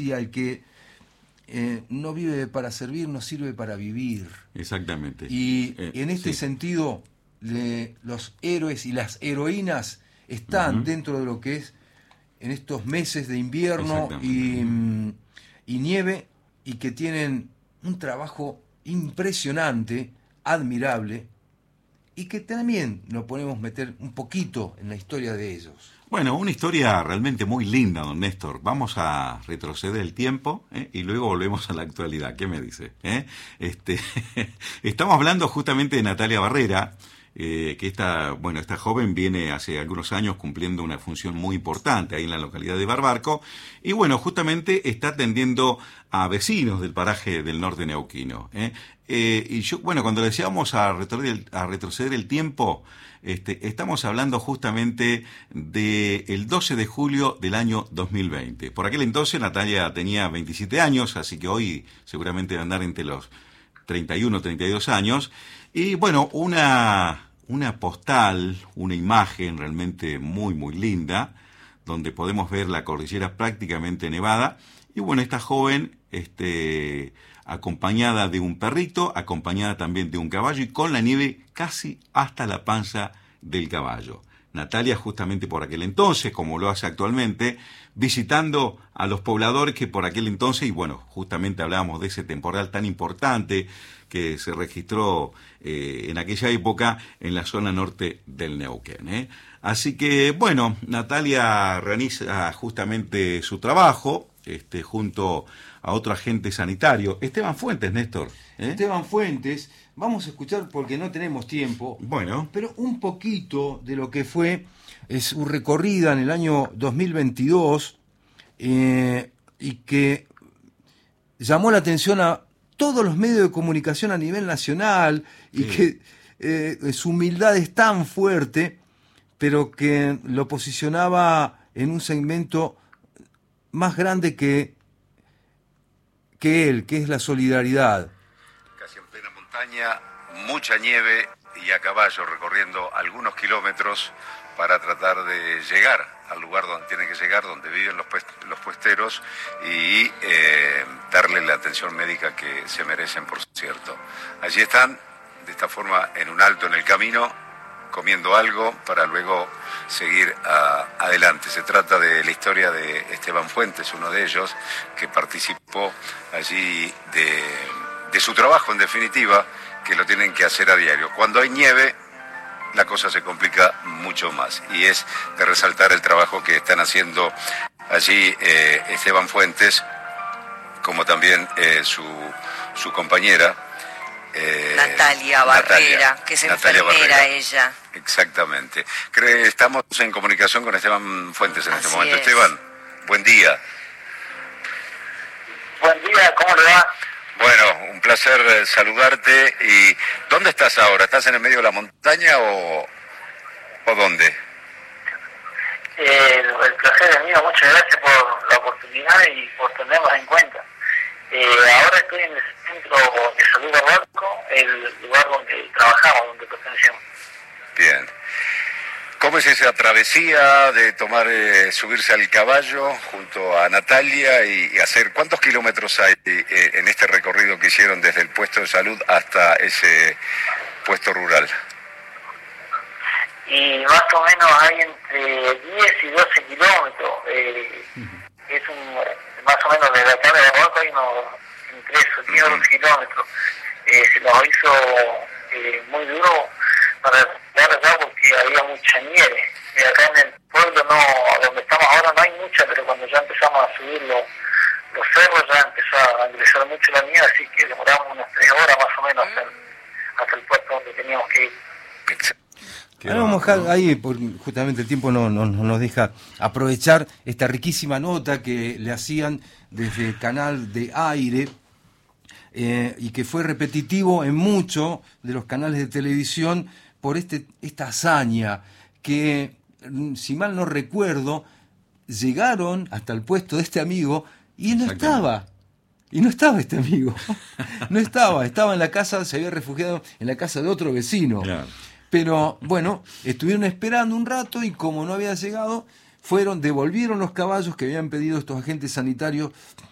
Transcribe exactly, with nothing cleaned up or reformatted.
decía, el que eh, no vive para servir, no sirve para vivir. Exactamente. Y eh, en este sí. sentido, le, los héroes y las heroínas están uh-huh. dentro de lo que es en estos meses de invierno y, y nieve, y que tienen un trabajo impresionante, admirable, y que también nos podemos meter un poquito en la historia de ellos. Bueno, una historia realmente muy linda, don Néstor. Vamos a retroceder el tiempo ¿eh? y luego volvemos a la actualidad. ¿Qué me dice? ¿Eh? Este, estamos hablando justamente de Natalia Barrera, eh, que esta, bueno, esta joven viene hace algunos años cumpliendo una función muy importante ahí en la localidad de Barbarco, y bueno, justamente está atendiendo a vecinos del paraje del norte neuquino. ¿eh? Eh, y yo, bueno, cuando decíamos a retroceder, a retroceder el tiempo, este, estamos hablando justamente del doce de julio del año dos mil veinte. Por aquel entonces Natalia tenía veintisiete años, así que hoy seguramente va a andar entre los treinta y uno, treinta y dos años. Y bueno, una, una postal, una imagen realmente muy, muy linda, donde podemos ver la cordillera prácticamente nevada. Y bueno, esta joven, este, acompañada de un perrito, acompañada también de un caballo y con la nieve casi hasta la panza del caballo. Natalia justamente por aquel entonces, como lo hace actualmente, visitando a los pobladores que por aquel entonces, y bueno, justamente hablábamos de ese temporal tan importante que se registró eh, en aquella época en la zona norte del Neuquén. ¿eh? Así que, bueno, Natalia realiza justamente su trabajo, este, junto a otro agente sanitario, Esteban Fuentes, Néstor. ¿eh? Esteban Fuentes, vamos a escuchar porque no tenemos tiempo, bueno, pero un poquito de lo que fue es su recorrida en el año dos mil veintidós eh, y que llamó la atención a todos los medios de comunicación a nivel nacional y sí. que eh, su humildad es tan fuerte, pero que lo posicionaba en un segmento más grande que, que él, que es la solidaridad. Casi en plena montaña, mucha nieve y a caballo recorriendo algunos kilómetros para tratar de llegar al lugar donde tienen que llegar, donde viven los, puest- los puesteros y eh, darle la atención médica que se merecen, por cierto. Allí están, de esta forma, en un alto en el camino, comiendo algo para luego seguir a, adelante. Se trata de la historia de Esteban Fuentes, uno de ellos, que participó allí de, de su trabajo, en definitiva, que lo tienen que hacer a diario. Cuando hay nieve, la cosa se complica mucho más, y es de resaltar el trabajo que están haciendo allí eh, Esteban Fuentes, como también eh, su, su compañera, Eh, Natalia Barrera, Natalia, que es Natalia enfermera Barrera. ella. Exactamente. Cree, estamos en comunicación con Esteban Fuentes en Así este momento. es. Esteban, buen día. Buen día, ¿cómo le va? Bueno, un placer saludarte. ¿Y dónde estás ahora? ¿Estás en el medio de la montaña o, o dónde? Eh, el placer es mío, muchas gracias por la oportunidad y por tenernos en cuenta. Eh, ahora estoy en el centro de salud de Barbarco, el lugar donde trabajamos, donde pertenecemos. Bien. ¿Cómo es esa travesía de tomar, eh, subirse al caballo junto a Natalia y, y hacer, cuántos kilómetros hay eh, en este recorrido que hicieron desde el puesto de salud hasta ese puesto rural? Y más o menos hay entre diez y doce kilómetros. Eh, es un, más o menos desde acá de Barbarco hay unos entre esos diez o doce kilómetros. Eh, se nos hizo eh, muy duro para llegar acá porque había mucha nieve. Y acá en el pueblo, no, donde estamos ahora no hay mucha, pero cuando ya empezamos a subir los, los cerros ya empezó a ingresar mucho la nieve, así que demoramos unas tres horas más o menos hasta el, hasta el puerto donde teníamos que ir. Ahora vamos a dejar ahí, por, justamente el tiempo no, no, no nos deja aprovechar esta riquísima nota que le hacían desde el canal de aire eh, y que fue repetitivo en muchos de los canales de televisión por este esta hazaña que, si mal no recuerdo, llegaron hasta el puesto de este amigo y no estaba. Y no estaba este amigo. No estaba, estaba en la casa, se había refugiado en la casa de otro vecino. Claro. Pero bueno, estuvieron esperando un rato y como no había llegado, fueron, devolvieron los caballos que habían pedido estos agentes sanitarios